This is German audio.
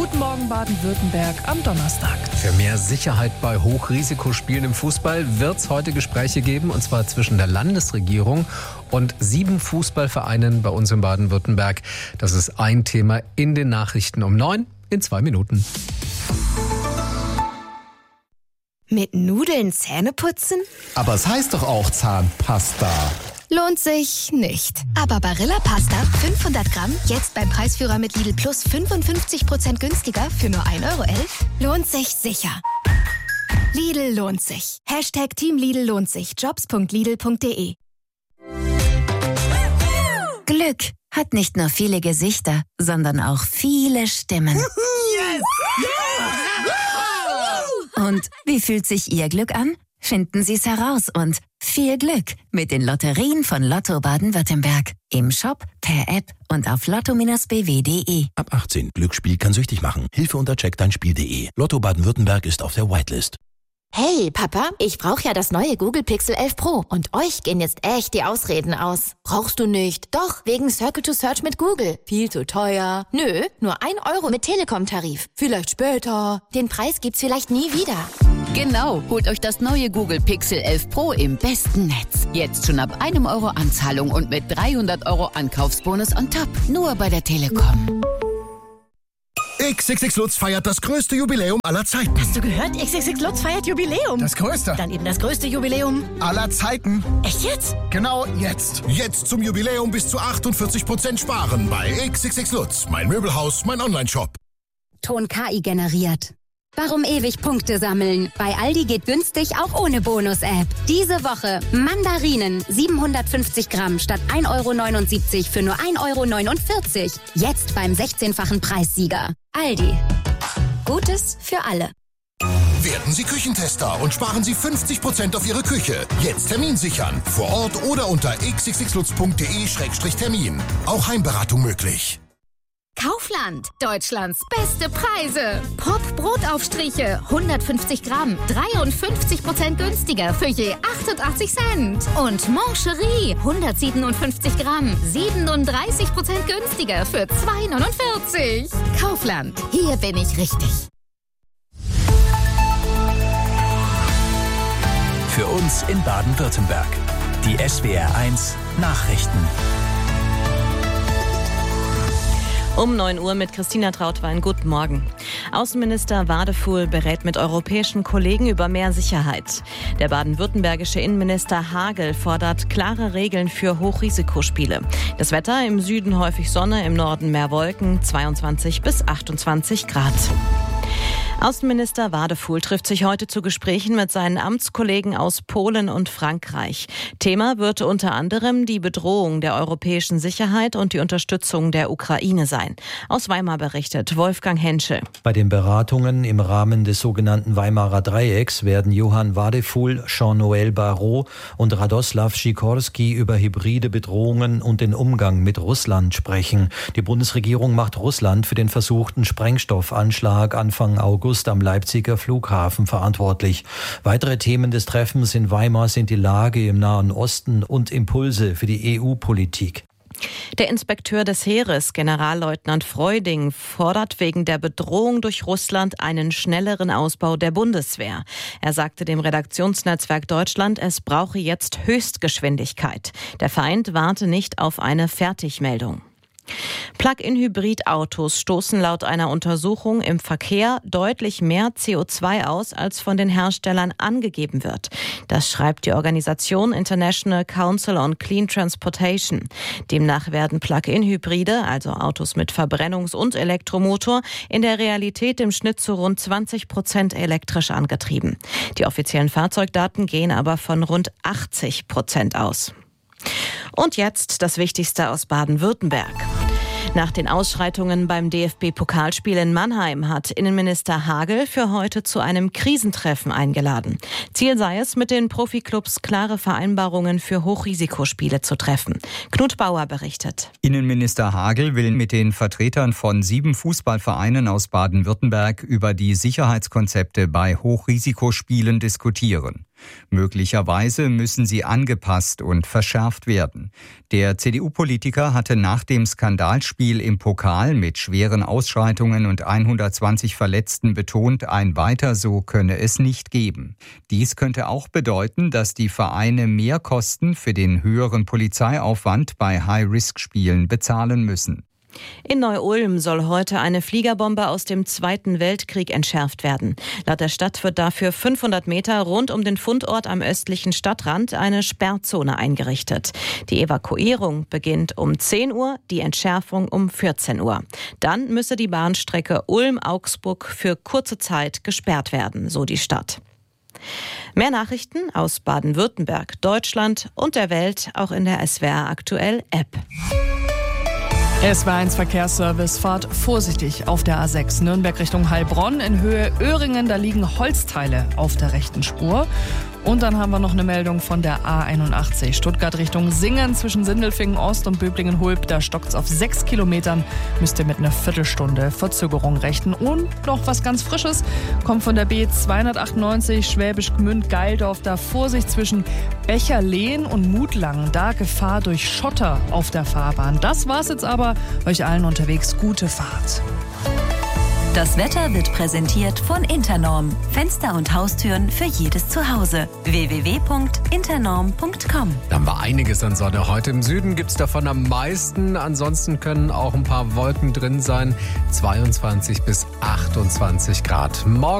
Guten Morgen Baden-Württemberg am Donnerstag. Für mehr Sicherheit bei Hochrisikospielen im Fußball wird es heute Gespräche geben, und zwar zwischen der Landesregierung und 7 Fußballvereinen bei uns in Baden-Württemberg. Das ist ein Thema in den Nachrichten um 9 in 2 Minuten. Mit Nudeln Zähne putzen? Aber es heißt doch auch Zahnpasta. Lohnt sich nicht. Aber Barilla Pasta 500 Gramm, jetzt beim Preisführer mit Lidl Plus 55% günstiger für nur 1,11 € lohnt sich sicher. Lidl lohnt sich. #Team Lidl lohnt sich. Jobs.lidl.de. Glück hat nicht nur viele Gesichter, sondern auch viele Stimmen. Yes! Und wie fühlt sich Ihr Glück an? Finden Sie es heraus und viel Glück mit den Lotterien von Lotto Baden-Württemberg. Im Shop, per App und auf lotto-bw.de. Ab 18. Glücksspiel kann süchtig machen. Hilfe unter checkdeinspiel.de. Lotto Baden-Württemberg ist auf der Whitelist. Hey, Papa, ich brauche ja das neue Google Pixel 11 Pro und euch gehen jetzt echt die Ausreden aus. Brauchst du nicht? Doch, wegen Circle to Search mit Google. Viel zu teuer. Nö, nur 1 € mit Telekom-Tarif. Vielleicht später. Den Preis gibt's vielleicht nie wieder. Genau, holt euch das neue Google Pixel 11 Pro im besten Netz. Jetzt schon ab 1 € Anzahlung und mit 300 € Ankaufsbonus on top. Nur bei der Telekom. XXX Lutz feiert das größte Jubiläum aller Zeiten. Hast du gehört? XXX Lutz feiert Jubiläum. Das größte. Dann eben das größte Jubiläum aller Zeiten. Echt jetzt? Genau jetzt. Jetzt zum Jubiläum bis zu 48% sparen bei XXX Lutz. Mein Möbelhaus, mein Onlineshop. Ton KI generiert. Warum ewig Punkte sammeln? Bei Aldi geht günstig auch ohne Bonus-App. Diese Woche Mandarinen 750 Gramm statt 1,79 € für nur 1,49 €. Jetzt beim 16-fachen Preissieger. Aldi. Gutes für alle. Werden Sie Küchentester und sparen Sie 50% auf Ihre Küche. Jetzt Termin sichern. Vor Ort oder unter xxxlutz.de/termin. Auch Heimberatung möglich. Kaufland, Deutschlands beste Preise. Pop Brotaufstriche, 150 Gramm, 53% günstiger für je 88 Cent. Und Mancherie, 157 Gramm, 37% günstiger für 2,49 €. Kaufland, hier bin ich richtig. Für uns in Baden-Württemberg. Die SWR1 Nachrichten. Um 9 Uhr mit Christina Trautwein. Guten Morgen. Außenminister Wadefuhl berät mit europäischen Kollegen über mehr Sicherheit. Der baden-württembergische Innenminister Hagel fordert klare Regeln für Hochrisikospiele. Das Wetter: im Süden häufig Sonne, im Norden mehr Wolken, 22 bis 28 Grad. Außenminister Wadefuhl trifft sich heute zu Gesprächen mit seinen Amtskollegen aus Polen und Frankreich. Thema wird unter anderem die Bedrohung der europäischen Sicherheit und die Unterstützung der Ukraine sein. Aus Weimar berichtet Wolfgang Henschel. Bei den Beratungen im Rahmen des sogenannten Weimarer Dreiecks werden Johann Wadefuhl, Jean-Noël Barrot und Radoslav Sikorski über hybride Bedrohungen und den Umgang mit Russland sprechen. Die Bundesregierung macht Russland für den versuchten Sprengstoffanschlag Anfang August am Leipziger Flughafen verantwortlich. Weitere Themen des Treffens in Weimar sind die Lage im Nahen Osten und Impulse für die EU-Politik. Der Inspekteur des Heeres, Generalleutnant Freuding, fordert wegen der Bedrohung durch Russland einen schnelleren Ausbau der Bundeswehr. Er sagte dem Redaktionsnetzwerk Deutschland, es brauche jetzt Höchstgeschwindigkeit. Der Feind warte nicht auf eine Fertigmeldung. Plug-in-Hybrid-Autos stoßen laut einer Untersuchung im Verkehr deutlich mehr CO2 aus, als von den Herstellern angegeben wird. Das schreibt die Organisation International Council on Clean Transportation. Demnach werden Plug-in-Hybride, also Autos mit Verbrennungs- und Elektromotor, in der Realität im Schnitt zu rund 20% elektrisch angetrieben. Die offiziellen Fahrzeugdaten gehen aber von rund 80% aus. Und jetzt das Wichtigste aus Baden-Württemberg. Nach den Ausschreitungen beim DFB-Pokalspiel in Mannheim hat Innenminister Hagel für heute zu einem Krisentreffen eingeladen. Ziel sei es, mit den Profiklubs klare Vereinbarungen für Hochrisikospiele zu treffen. Knut Bauer berichtet. Innenminister Hagel will mit den Vertretern von 7 Fußballvereinen aus Baden-Württemberg über die Sicherheitskonzepte bei Hochrisikospielen diskutieren. Möglicherweise müssen sie angepasst und verschärft werden. Der CDU-Politiker hatte nach dem Skandalspiel im Pokal mit schweren Ausschreitungen und 120 Verletzten betont, ein Weiter so könne es nicht geben. Dies könnte auch bedeuten, dass die Vereine mehr Kosten für den höheren Polizeiaufwand bei High-Risk-Spielen bezahlen müssen. In Neu-Ulm soll heute eine Fliegerbombe aus dem Zweiten Weltkrieg entschärft werden. Laut der Stadt wird dafür 500 Meter rund um den Fundort am östlichen Stadtrand eine Sperrzone eingerichtet. Die Evakuierung beginnt um 10 Uhr, die Entschärfung um 14 Uhr. Dann müsse die Bahnstrecke Ulm-Augsburg für kurze Zeit gesperrt werden, so die Stadt. Mehr Nachrichten aus Baden-Württemberg, Deutschland und der Welt auch in der SWR Aktuell App. SWR1 Verkehrsservice, fahrt vorsichtig auf der A6 Nürnberg Richtung Heilbronn in Höhe Öhringen. Da liegen Holzteile auf der rechten Spur. Und dann haben wir noch eine Meldung von der A81 Stuttgart Richtung Singen zwischen Sindelfingen Ost und Böblingen-Hulb. Da stockt's auf 6 Kilometern. Müsst ihr mit einer Viertelstunde Verzögerung rechnen. Und noch was ganz Frisches kommt von der B298 Schwäbisch Gmünd-Geildorf. Da Vorsicht zwischen Becherlehn und Mutlangen. Da Gefahr durch Schotter auf der Fahrbahn. Das war's jetzt aber. Euch allen unterwegs gute Fahrt. Das Wetter wird präsentiert von Internorm. Fenster und Haustüren für jedes Zuhause. www.internorm.com. Da haben wir einiges an Sonne. Heute im Süden gibt es davon am meisten. Ansonsten können auch ein paar Wolken drin sein. 22 bis 28 Grad. Morgen